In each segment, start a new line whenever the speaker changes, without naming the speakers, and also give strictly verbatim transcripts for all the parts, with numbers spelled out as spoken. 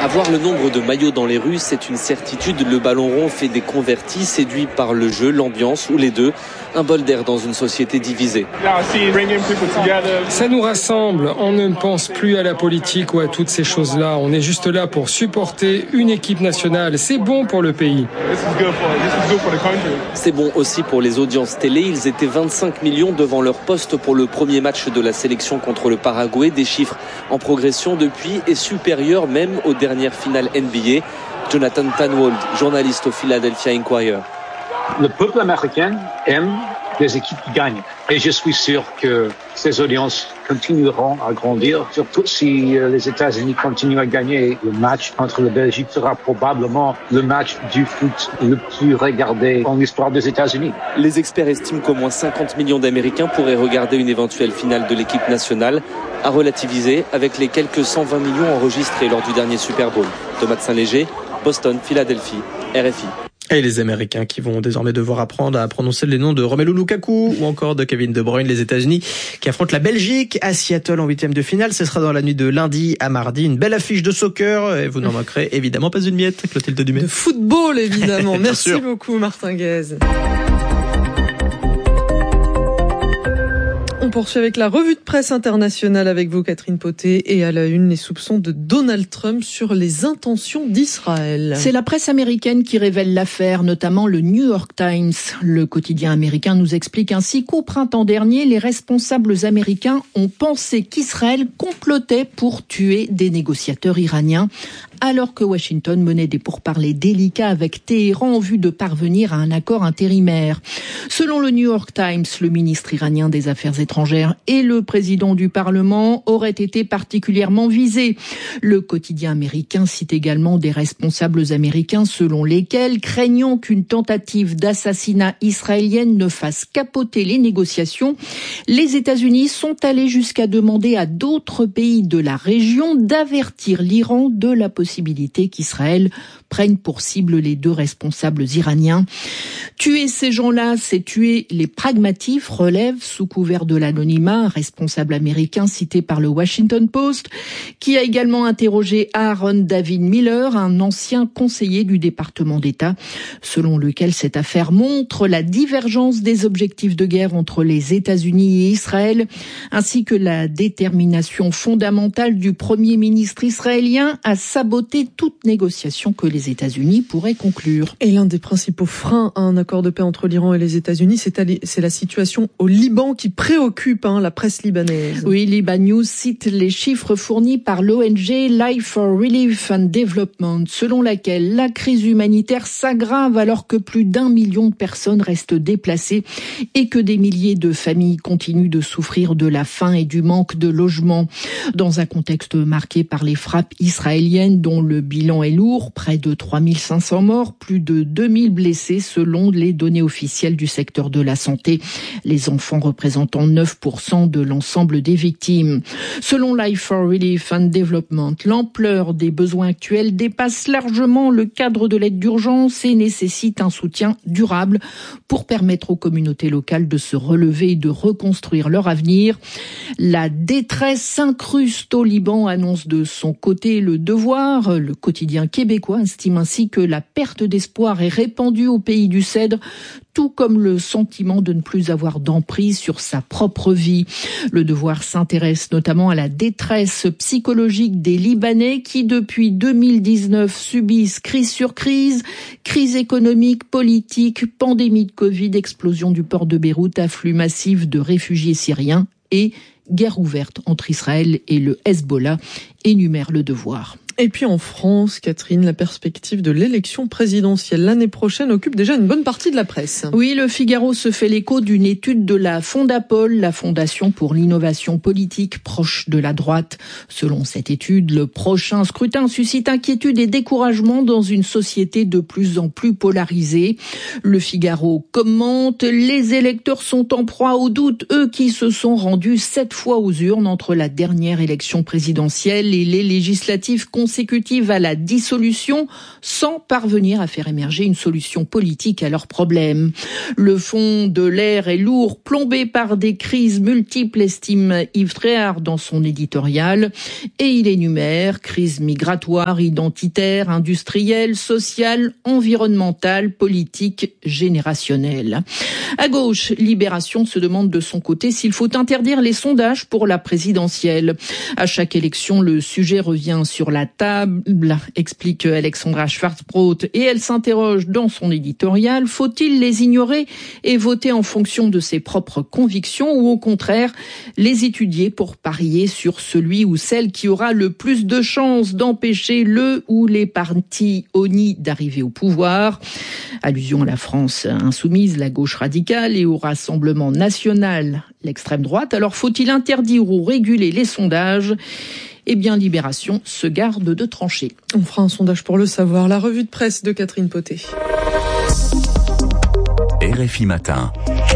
Avoir le nombre de maillots dans les rues, c'est une certitude. Le ballon rond fait des convertis, séduits par le jeu, l'ambiance ou les deux. Un bol d'air dans une société divisée.
Ça nous rassemble. On ne pense plus à la politique ou à toutes ces choses-là. On est juste là pour supporter une équipe nationale. C'est bon pour le pays.
C'est bon aussi pour les audiences télé. Ils étaient vingt-cinq millions devant leur poste pour le premier match de la sélection contre le Paraguay. Des chiffres en progression depuis et supérieurs même aux dernières finales N B A. Jonathan Tannwald, journaliste au Philadelphia Inquirer.
Le peuple américain aime des équipes qui gagnent. Et je suis sûr que ces audiences continueront à grandir, surtout si les États-Unis continuent à gagner. Le match entre la Belgique sera probablement le match du foot le plus regardé en l'histoire des États-Unis.
Les experts estiment qu'au moins cinquante millions d'Américains pourraient regarder une éventuelle finale de l'équipe nationale, à relativiser avec les quelques cent vingt millions enregistrés lors du dernier Super Bowl. Thomas de Saint-Léger, Boston, Philadelphie, R F I.
Et les Américains qui vont désormais devoir apprendre à prononcer les noms de Romelu Lukaku ou encore de Kevin De Bruyne, les États-Unis qui affrontent la Belgique à Seattle en huitième de finale. Ce sera dans la nuit de lundi à mardi. Une belle affiche de soccer et vous n'en manquerez évidemment pas une miette, Clotilde Dumais.
De football évidemment. Merci beaucoup Martin Guez. On poursuit avec la revue de presse internationale avec vous, Catherine Poté, et à la une, les soupçons de Donald Trump sur les intentions d'Israël.
C'est la presse américaine qui révèle l'affaire, notamment le New York Times. Le quotidien américain nous explique ainsi qu'au printemps dernier, les responsables américains ont pensé qu'Israël complotait pour tuer des négociateurs iraniens, alors que Washington menait des pourparlers délicats avec Téhéran en vue de parvenir à un accord intérimaire. Selon le New York Times, le ministre iranien des Affaires étrangères et le président du Parlement auraient été particulièrement visés. Le quotidien américain cite également des responsables américains selon lesquels, craignant qu'une tentative d'assassinat israélienne ne fasse capoter les négociations, les États-Unis sont allés jusqu'à demander à d'autres pays de la région d'avertir l'Iran de la possibilité qu'Israël prenne pour cible les deux responsables iraniens. Tuer ces gens-là, c'est tuer les pragmatifs, relève sous couvert de l'anonymat un responsable américain cité par le Washington Post, qui a également interrogé Aaron David Miller, un ancien conseiller du département d'État, selon lequel cette affaire montre la divergence des objectifs de guerre entre les États-Unis et Israël, ainsi que la détermination fondamentale du Premier ministre israélien à saboter toute négociation que les États-Unis pourraient conclure.
Et l'un des principaux freins à un accord de paix entre l'Iran et les États-Unis, c'est, c'est la situation au Liban qui préoccupe hein, la presse libanaise.
Oui, Liban News cite les chiffres fournis par l'O N G Life for Relief and Development, selon laquelle la crise humanitaire s'aggrave alors que plus d'un million de personnes restent déplacées et que des milliers de familles continuent de souffrir de la faim et du manque de logement. Dans un contexte marqué par les frappes israéliennes dont le bilan est lourd, près de trois mille cinq cents morts, plus de deux mille blessés selon les données officielles du secteur de la santé, les enfants représentant neuf pour cent de l'ensemble des victimes. Selon Life for Relief and Development, l'ampleur des besoins actuels dépasse largement le cadre de l'aide d'urgence et nécessite un soutien durable pour permettre aux communautés locales de se relever et de reconstruire leur avenir. La détresse s'incruste au Liban, annonce de son côté Le Devoir. Le quotidien québécois estime ainsi que la perte d'espoir est répandue au pays du Cèdre, tout comme le sentiment de ne plus avoir d'emprise sur sa propre vie. Le Devoir s'intéresse notamment à la détresse psychologique des Libanais qui, depuis deux mille dix-neuf, subissent crise sur crise, crise économique, politique, pandémie de Covid, explosion du port de Beyrouth, afflux massif de réfugiés syriens et guerre ouverte entre Israël et le Hezbollah, énumère Le Devoir.
Et puis en France, Catherine, la perspective de l'élection présidentielle l'année prochaine occupe déjà une bonne partie de la presse.
Oui, le Figaro se fait l'écho d'une étude de la Fondapol, la Fondation pour l'innovation politique proche de la droite. Selon cette étude, le prochain scrutin suscite inquiétude et découragement dans une société de plus en plus polarisée. Le Figaro commente: les électeurs sont en proie au doute, eux qui se sont rendus sept fois aux urnes entre la dernière élection présidentielle présidentielles et les législatives consécutives à la dissolution sans parvenir à faire émerger une solution politique à leurs problèmes. Le fond de l'air est lourd, plombé par des crises multiples, estime Yves Tréhard dans son éditorial, et il énumère crise migratoire, identitaire, industrielle, sociale, environnementale, politique, générationnelle. À gauche, Libération se demande de son côté s'il faut interdire les sondages pour la présidentielle. À chaque élection, le sujet revient sur la table, explique Alexandra Schwarzbrot, et elle s'interroge dans son éditorial, faut-il les ignorer et voter en fonction de ses propres convictions ou au contraire les étudier pour parier sur celui ou celle qui aura le plus de chances d'empêcher le ou les partis honnis d'arriver au pouvoir. Allusion à la France insoumise, la gauche radicale, et au Rassemblement national, l'extrême droite. Alors faut-il interdire ou réguler les sondages ? Eh bien, Libération se garde de trancher.
On fera un sondage pour le savoir. La revue de presse de Catherine Poté.
R F I Matin.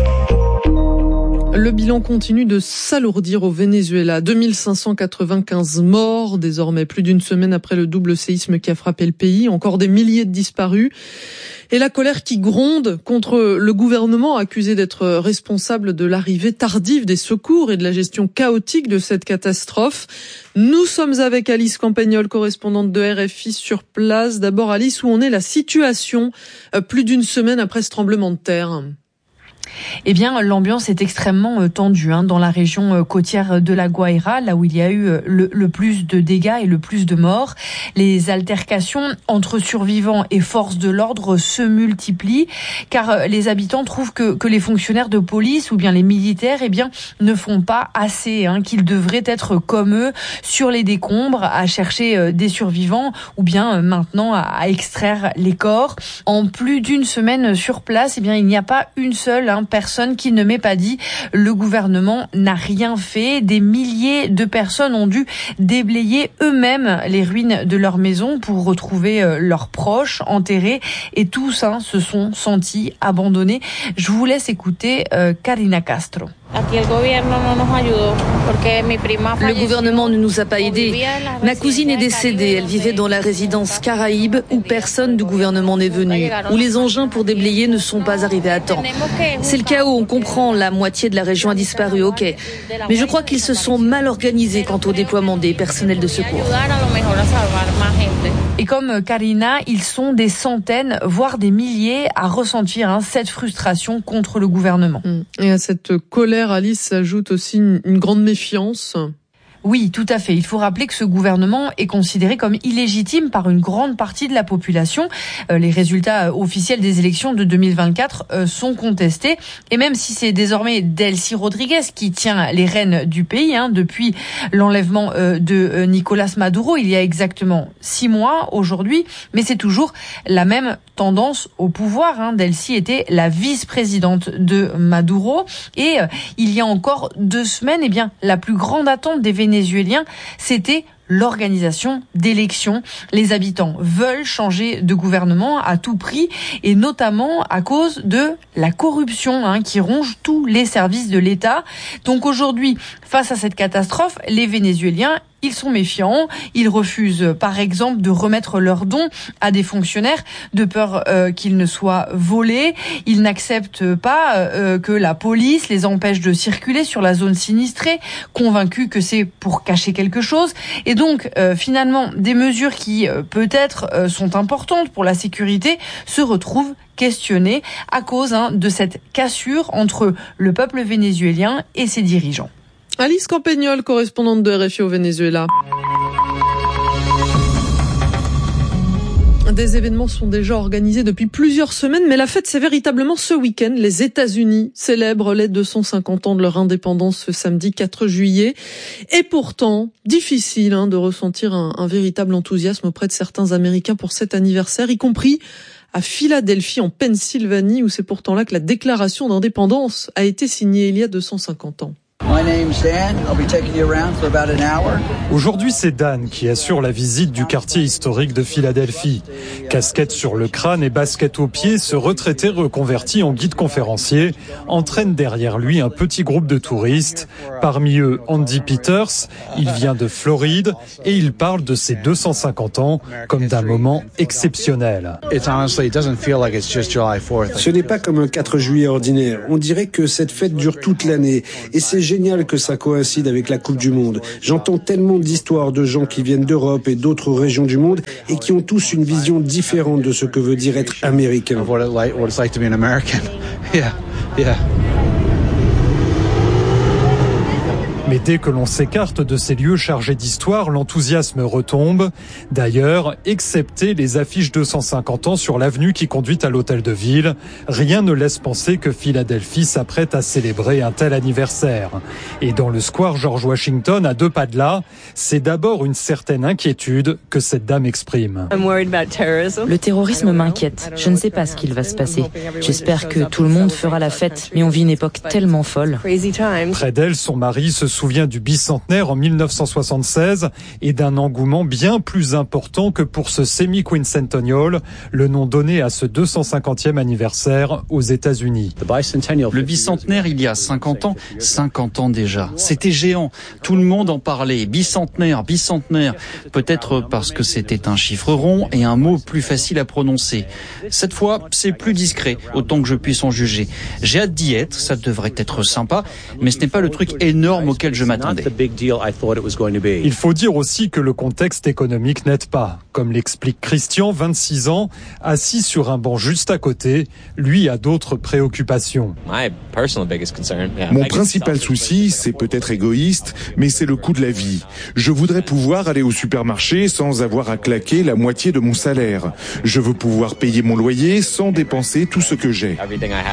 Le bilan continue de s'alourdir au Venezuela. deux mille cinq cent quatre-vingt-quinze morts, désormais plus d'une semaine après le double séisme qui a frappé le pays. Encore des milliers de disparus. Et la colère qui gronde contre le gouvernement accusé d'être responsable de l'arrivée tardive des secours et de la gestion chaotique de cette catastrophe. Nous sommes avec Alice Campagnol, correspondante de R F I sur place. D'abord Alice, où en est la situation plus d'une semaine après ce tremblement de terre ?
Eh bien, l'ambiance est extrêmement tendue hein, dans la région côtière de la Guaira, là où il y a eu le, le plus de dégâts et le plus de morts. Les altercations entre survivants et forces de l'ordre se multiplient, car les habitants trouvent que, que les fonctionnaires de police ou bien les militaires eh bien, ne font pas assez, hein, qu'ils devraient être comme eux sur les décombres, à chercher des survivants ou bien maintenant à, à extraire les corps. En plus d'une semaine sur place, eh bien, il n'y a pas une seule hein, personne qui ne m'ait pas dit le gouvernement n'a rien fait. Des milliers de personnes ont dû déblayer eux-mêmes les ruines de leur maison pour retrouver leurs proches enterrés et tous hein, se sont sentis abandonnés. Je vous laisse écouter euh, Karina Castro.
Le gouvernement ne nous a pas aidés. Ma cousine est décédée. Elle vivait dans la résidence Caraïbes où personne du gouvernement n'est venu, où les engins pour déblayer ne sont pas arrivés à temps. C'est le chaos, on comprend, la moitié de la région a disparu, ok. Mais je crois qu'ils se sont mal organisés quant au déploiement des personnels de secours.
Et comme Karina, ils sont des centaines, voire des milliers à ressentir hein, cette frustration contre le gouvernement.
Et à cette colère, Alice, s'ajoute aussi une, une grande méfiance.
Oui, tout à fait. Il faut rappeler que ce gouvernement est considéré comme illégitime par une grande partie de la population. Euh, les résultats officiels des élections de deux mille vingt-quatre euh, sont contestés. Et même si c'est désormais Delcy Rodriguez qui tient les rênes du pays, hein, depuis l'enlèvement euh, de euh, Nicolás Maduro, il y a exactement six mois aujourd'hui, mais c'est toujours la même tendance au pouvoir. Hein. Delcy était la vice-présidente de Maduro. Et euh, il y a encore deux semaines, eh bien, la plus grande attente des Vénézuéliens, c'était l'organisation d'élections. Les habitants veulent changer de gouvernement à tout prix et notamment à cause de la corruption hein, qui ronge tous les services de l'État. Donc aujourd'hui, face à cette catastrophe, les Vénézuéliens ils sont méfiants, ils refusent par exemple de remettre leurs dons à des fonctionnaires de peur euh, qu'ils ne soient volés. Ils n'acceptent pas euh, que la police les empêche de circuler sur la zone sinistrée, convaincus que c'est pour cacher quelque chose. Et donc euh, finalement, des mesures qui euh, peut-être euh, sont importantes pour la sécurité se retrouvent questionnées à cause hein, de cette cassure entre le peuple vénézuélien et ses dirigeants.
Alice Campagnol, correspondante de R F I au Venezuela. Des événements sont déjà organisés depuis plusieurs semaines, mais la fête, c'est véritablement ce week-end. Les États-Unis célèbrent les deux cent cinquante ans de leur indépendance ce samedi quatre juillet. Et pourtant, difficile hein, de ressentir un, un véritable enthousiasme auprès de certains Américains pour cet anniversaire, y compris à Philadelphie, en Pennsylvanie, où c'est pourtant là que la déclaration d'indépendance a été signée il y a deux cent cinquante ans.
Aujourd'hui, c'est Dan qui assure la visite du quartier historique de Philadelphie. Casquette sur le crâne et basket aux pieds, ce retraité reconverti en guide conférencier entraîne derrière lui un petit groupe de touristes. Parmi eux, Andy Peters. Il vient de Floride et il parle de ses deux cent cinquante ans comme d'un moment exceptionnel.
Ce n'est pas comme un quatre juillet ordinaire. On dirait que cette fête dure toute l'année. Et c'est génial que ça coïncide avec la Coupe du Monde. J'entends tellement d'histoires de gens qui viennent d'Europe et d'autres régions du monde et qui ont tous une vision différente de ce que veut dire être américain.
Mais dès que l'on s'écarte de ces lieux chargés d'histoire, l'enthousiasme retombe. D'ailleurs, excepté les affiches deux cent cinquante ans sur l'avenue qui conduit à l'hôtel de ville, rien ne laisse penser que Philadelphie s'apprête à célébrer un tel anniversaire. Et dans le square George Washington, à deux pas de là, c'est d'abord une certaine inquiétude que cette dame exprime.
Le terrorisme m'inquiète. Je ne sais pas ce qu'il va se passer. J'espère que tout le monde fera la fête, mais on vit une époque tellement folle.
Près d'elle, son mari se souvient du bicentenaire en mille neuf cent soixante-seize et d'un engouement bien plus important que pour ce semi-quincentennial, le nom donné à ce deux cent cinquantième anniversaire aux États-Unis.
Le bicentenaire, il y a cinquante ans, cinquante ans déjà. C'était géant. Tout le monde en parlait. Bicentenaire, bicentenaire. Peut-être parce que c'était un chiffre rond et un mot plus facile à prononcer. Cette fois, c'est plus discret, autant que je puisse en juger. J'ai hâte d'y être, ça devrait être sympa, mais ce n'est pas le truc énorme auquel je m'attendais.
Il faut dire aussi que le contexte économique n'aide pas. Comme l'explique Christian, vingt-six ans, assis sur un banc juste à côté, lui a d'autres préoccupations.
Mon principal souci, c'est peut-être égoïste, mais c'est le coût de la vie. Je voudrais pouvoir aller au supermarché sans avoir à claquer la moitié de mon salaire. Je veux pouvoir payer mon loyer sans dépenser tout ce que j'ai.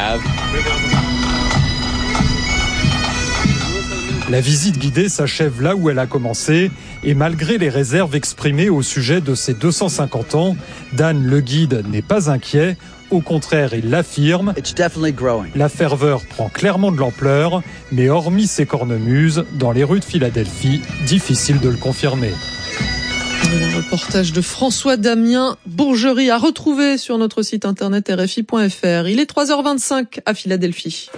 La visite guidée s'achève là où elle a commencé et malgré les réserves exprimées au sujet de ses deux cent cinquante ans, Dan le guide n'est pas inquiet. Au contraire, il l'affirme. La ferveur prend clairement de l'ampleur, mais hormis ses cornemuses, dans les rues de Philadelphie, difficile de le confirmer.
Le reportage de François Damien Bourgerie à retrouver sur notre site internet R F I point F R. Il est trois heures vingt-cinq à Philadelphie.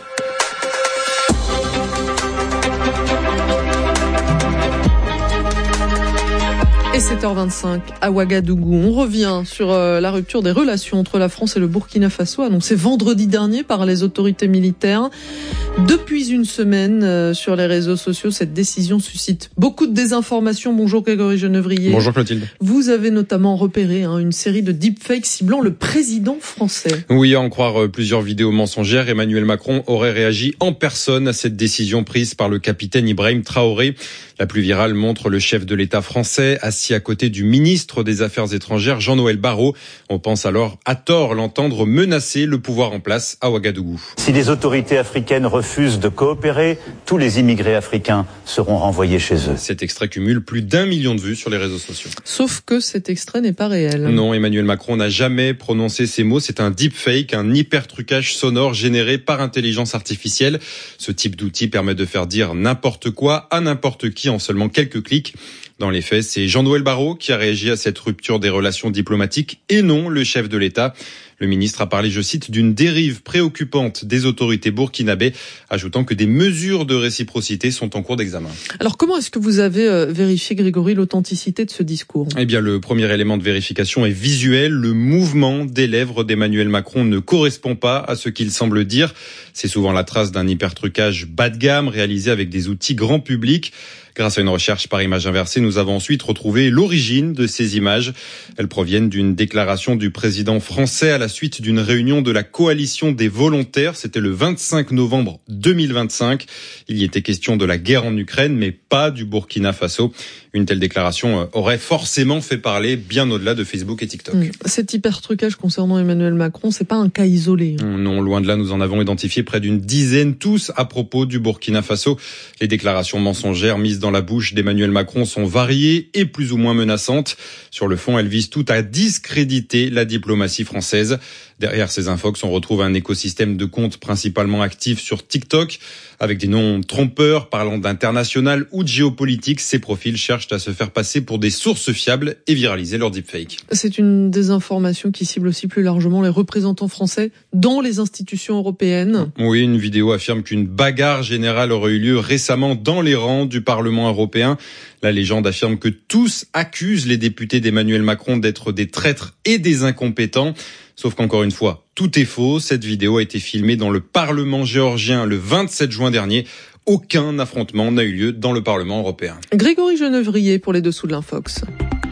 Et sept heures vingt-cinq à Ouagadougou. On revient sur euh, la rupture des relations entre la France et le Burkina Faso, annoncée vendredi dernier par les autorités militaires. Depuis une semaine, euh, sur les réseaux sociaux, cette décision suscite beaucoup de désinformation. Bonjour Grégory Genevrier.
Bonjour Clotilde.
Vous avez notamment repéré hein, une série de deepfakes ciblant le président français.
Oui, à en croire plusieurs vidéos mensongères, Emmanuel Macron aurait réagi en personne à cette décision prise par le capitaine Ibrahim Traoré. La plus virale montre le chef de l'État français assis à côté du ministre des Affaires étrangères, Jean-Noël Barrot. On pense alors à tort l'entendre menacer le pouvoir en place à Ouagadougou.
Si les autorités africaines refusent de coopérer, tous les immigrés africains seront renvoyés chez eux.
Cet extrait cumule plus d'un million de vues sur les réseaux sociaux.
Sauf que cet extrait n'est pas réel.
Non, Emmanuel Macron n'a jamais prononcé ces mots. C'est un deepfake, un hyper-trucage sonore généré par intelligence artificielle. Ce type d'outil permet de faire dire n'importe quoi à n'importe qui en seulement quelques clics. Dans les faits, c'est Jean-Noël Barrot qui a réagi à cette rupture des relations diplomatiques et non le chef de l'État. Le ministre a parlé, je cite, d'une dérive préoccupante des autorités burkinabées, ajoutant que des mesures de réciprocité sont en cours d'examen.
Alors comment est-ce que vous avez euh, vérifié, Grégory, l'authenticité de ce discours ?
Eh bien, le premier élément de vérification est visuel. Le mouvement des lèvres d'Emmanuel Macron ne correspond pas à ce qu'il semble dire. C'est souvent la trace d'un hypertrucage bas de gamme réalisé avec des outils grand public. Grâce à une recherche par image inversée, nous avons ensuite retrouvé l'origine de ces images. Elles proviennent d'une déclaration du président français à la suite d'une réunion de la coalition des volontaires. C'était le vingt-cinq novembre deux mille vingt-cinq. Il y était question de la guerre en Ukraine, mais pas du Burkina Faso. Une telle déclaration aurait forcément fait parler bien au-delà de Facebook et TikTok.
Mmh. Cet hypertrucage concernant Emmanuel Macron, c'est pas un cas isolé.
Hein. Non, loin de là, nous en avons identifié près d'une dizaine, tous à propos du Burkina Faso. Les déclarations mensongères mises dans la bouche d'Emmanuel Macron sont variées et plus ou moins menaçantes. Sur le fond, elles visent toutes à discréditer la diplomatie française. Derrière ces infox, on retrouve un écosystème de comptes principalement actifs sur TikTok, avec des noms trompeurs parlant d'international ou de géopolitique. Ces profils cherchent à se faire passer pour des sources fiables et viraliser leur deepfake.
C'est une désinformation qui cible aussi plus largement les représentants français dans les institutions européennes.
Oui, une vidéo affirme qu'une bagarre générale aurait eu lieu récemment dans les rangs du Parlement européen. La légende affirme que tous accusent les députés d'Emmanuel Macron d'être des traîtres et des incompétents. Sauf qu'encore une fois, tout est faux. Cette vidéo a été filmée dans le Parlement géorgien le vingt-sept juin dernier. Aucun affrontement n'a eu lieu dans le Parlement européen.
Grégory Genevrier pour les dessous de l'Infox.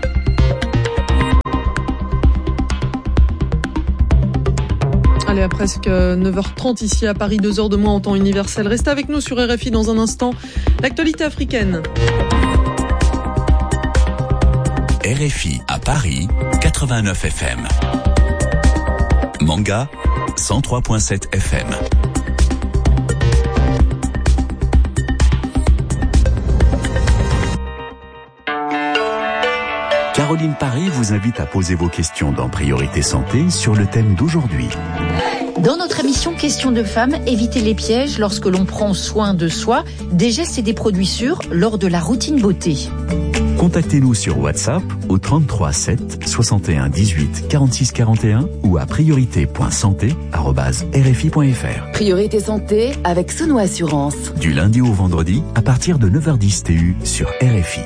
Allez, à presque neuf heures trente ici à Paris, deux heures de moins en temps universel. Restez avec nous sur R F I dans un instant. L'actualité africaine.
R F I à Paris, quatre-vingt-neuf F M. Manga, cent trois virgule sept F M. Caroline Paris vous invite à poser vos questions dans Priorité Santé sur le thème d'aujourd'hui.
Dans notre émission Questions de femmes, évitez les pièges lorsque l'on prend soin de soi, des gestes et des produits sûrs lors de la routine beauté.
Contactez-nous sur WhatsApp au trente-trois sept soixante et un dix-huit quarante-six quarante et un ou à priorité point santé arobase r f i point f r.
Priorité Santé avec Sono Assurance.
Du lundi au vendredi à partir de neuf heures dix T U sur R F I.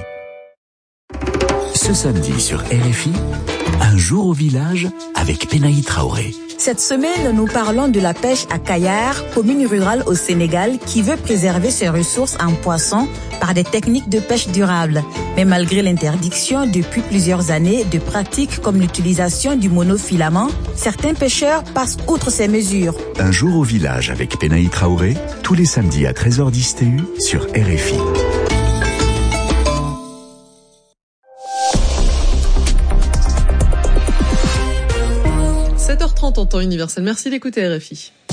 Ce samedi sur R F I, un jour au village avec Penaï Traoré.
Cette semaine, nous parlons de la pêche à Kayar, commune rurale au Sénégal, qui veut préserver ses ressources en poissons par des techniques de pêche durables. Mais malgré l'interdiction depuis plusieurs années de pratiques comme l'utilisation du monofilament, certains pêcheurs passent outre ces mesures.
Un jour au village avec Penaï Traoré, tous les samedis à treize heures dix T U sur R F I.
sept heures trente en temps universel. Merci d'écouter R F I.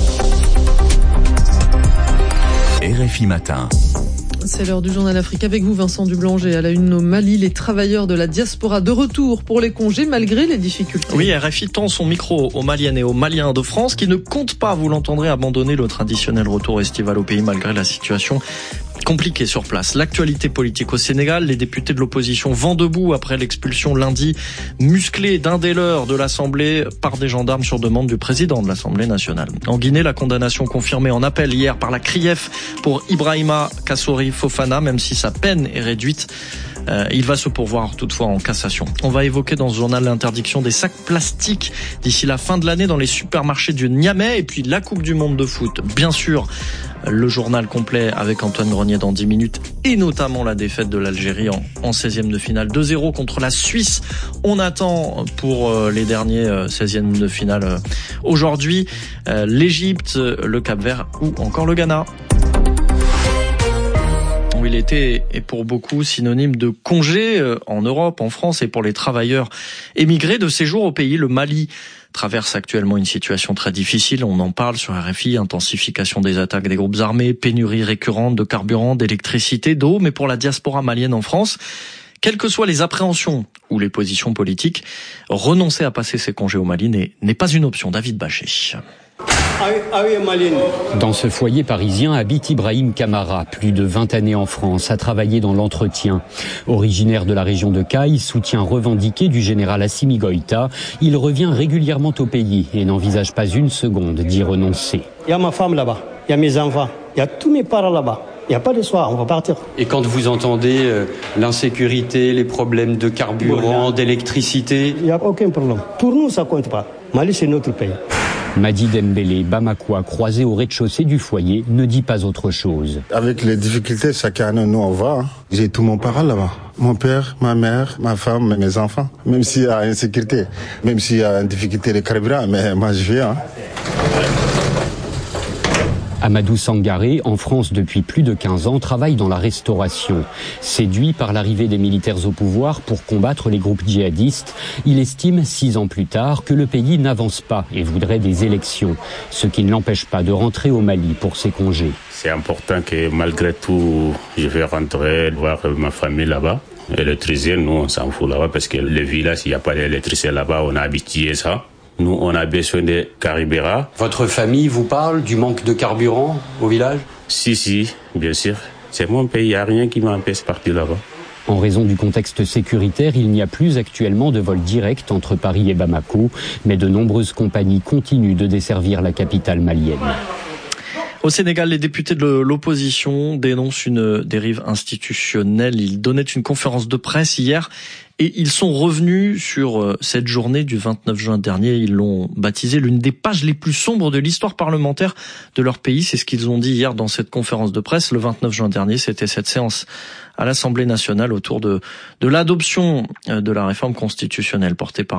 R F I Matin.
C'est l'heure du journal Afrique avec vous, Vincent Dublanger. À la une au Mali, les travailleurs de la diaspora de retour pour les congés malgré les difficultés.
Oui, R F I tend son micro aux Maliennes et aux Maliens de France qui ne comptent pas, vous l'entendrez, abandonner le traditionnel retour estival au pays malgré la situation compliqué sur place. L'actualité politique au Sénégal, les députés de l'opposition vent debout après l'expulsion lundi musclée d'un des leurs de l'Assemblée par des gendarmes sur demande du président de l'Assemblée nationale. En Guinée, la condamnation confirmée en appel hier par la C R I E F pour Ibrahima Kassori Fofana, même si sa peine est réduite. Euh, il va se pourvoir toutefois en cassation. On va évoquer dans ce journal l'interdiction des sacs plastiques d'ici la fin de l'année dans les supermarchés du Niamey et puis la Coupe du Monde de foot. Bien sûr, le journal complet avec Antoine Grenier dans dix minutes et notamment la défaite de l'Algérie en, en seizième de finale deux zéro contre la Suisse. On attend pour euh, les derniers euh, seizièmes de finale euh, aujourd'hui euh, l'Égypte, le Cap-Vert ou encore le Ghana. Oui, l'été est pour beaucoup synonyme de congé en Europe, en France et pour les travailleurs émigrés de séjour au pays. Le Mali traverse actuellement une situation très difficile. On en parle sur R F I, intensification des attaques des groupes armés, pénurie récurrente de carburant, d'électricité, d'eau. Mais pour la diaspora malienne en France, quelles que soient les appréhensions ou les positions politiques, renoncer à passer ses congés au Mali n'est, n'est pas une option. David Bachet.
Dans ce foyer parisien habite Ibrahim Kamara, plus de vingt années en France, a travaillé dans l'entretien. Originaire de la région de Caille, soutien revendiqué du général Assimi Goïta, il revient régulièrement au pays et n'envisage pas une seconde d'y renoncer.
Il y a ma femme là-bas, il y a mes enfants, il y a tous mes parents là-bas. Il n'y a pas de soir, on va partir.
Et quand vous entendez euh, l'insécurité, les problèmes de carburant, d'électricité...
Il n'y a aucun problème. Pour nous, ça ne compte pas. Mali, c'est notre pays.
Madi Dembélé, Bamako, croisé au rez-de-chaussée du foyer, ne dit pas autre chose.
Avec les difficultés, chacun de nous, on va. J'ai tous mon parents là-bas. Mon père, ma mère, ma femme, mes enfants. Même s'il y a insécurité, même s'il y a une difficulté de carburant, mais moi je viens. Hein.
Amadou Sangaré, en France depuis plus de quinze ans, travaille dans la restauration. Séduit par l'arrivée des militaires au pouvoir pour combattre les groupes djihadistes, il estime six ans plus tard que le pays n'avance pas et voudrait des élections, ce qui ne l'empêche pas de rentrer au Mali pour ses congés.
C'est important que malgré tout, je vais rentrer voir ma famille là-bas. Électricité, nous on s'en fout là-bas parce que le village, il n'y a pas d'électricité là-bas, on a habitué ça. Nous, on a besoin de carburant.
Votre famille vous parle du manque de carburant au village ?
Si, si, bien sûr. C'est mon pays, il n'y a rien qui m'empêche de partir là-bas.
En raison du contexte sécuritaire, il n'y a plus actuellement de vol direct entre Paris et Bamako, mais de nombreuses compagnies continuent de desservir la capitale malienne.
Au Sénégal, les députés de l'opposition dénoncent une dérive institutionnelle. Ils donnaient une conférence de presse hier et ils sont revenus sur cette journée du vingt-neuf juin dernier. Ils l'ont baptisée l'une des pages les plus sombres de l'histoire parlementaire de leur pays. C'est ce qu'ils ont dit hier dans cette conférence de presse. Le vingt-neuf juin dernier, c'était cette séance à l'Assemblée nationale autour de, de l'adoption de la réforme constitutionnelle portée par